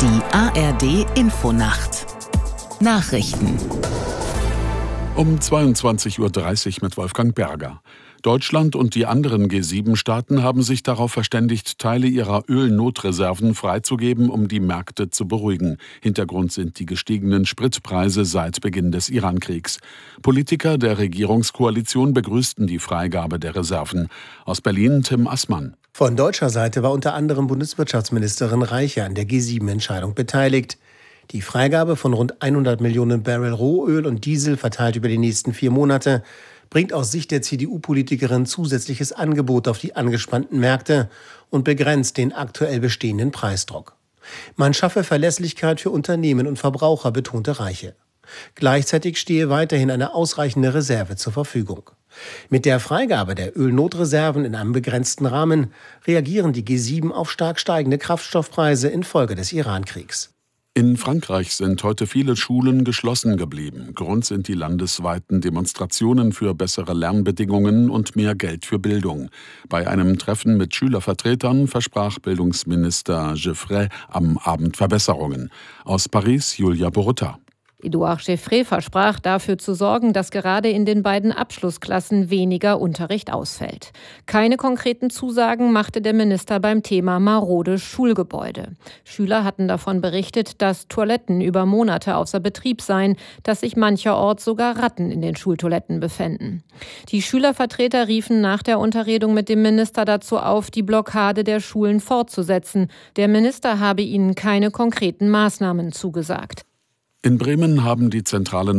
Die ARD Infonacht Nachrichten um 22:30 Uhr mit Wolfgang Berger. Deutschland und die anderen G7-Staaten haben sich darauf verständigt, Teile ihrer Ölnotreserven freizugeben, um die Märkte zu beruhigen. Hintergrund sind die gestiegenen Spritpreise seit Beginn des Iran-Kriegs. Politiker der Regierungskoalition begrüßten die Freigabe der Reserven. Aus Berlin Tim Assmann. Von deutscher Seite war unter anderem Bundeswirtschaftsministerin Reiche an der G7-Entscheidung beteiligt. Die Freigabe von rund 100 Millionen Barrel Rohöl und Diesel verteilt über die nächsten 4 Monate bringt aus Sicht der CDU-Politikerin zusätzliches Angebot auf die angespannten Märkte und begrenzt den aktuell bestehenden Preisdruck. Man schaffe Verlässlichkeit für Unternehmen und Verbraucher, betonte Reiche. Gleichzeitig stehe weiterhin eine ausreichende Reserve zur Verfügung. Mit der Freigabe der Ölnotreserven in einem begrenzten Rahmen reagieren die G7 auf stark steigende Kraftstoffpreise infolge des Iran-Kriegs. In Frankreich sind heute viele Schulen geschlossen geblieben. Grund sind die landesweiten Demonstrationen für bessere Lernbedingungen und mehr Geld für Bildung. Bei einem Treffen mit Schülervertretern versprach Bildungsminister Geoffroy am Abend Verbesserungen. Aus Paris Julia Borutta. Édouard Geoffroy versprach, dafür zu sorgen, dass gerade in den beiden Abschlussklassen weniger Unterricht ausfällt. Keine konkreten Zusagen machte der Minister beim Thema marode Schulgebäude. Schüler hatten davon berichtet, dass Toiletten über Monate außer Betrieb seien, dass sich mancherorts sogar Ratten in den Schultoiletten befänden. Die Schülervertreter riefen nach der Unterredung mit dem Minister dazu auf, die Blockade der Schulen fortzusetzen. Der Minister habe ihnen keine konkreten Maßnahmen zugesagt. In Bremen haben die zentralen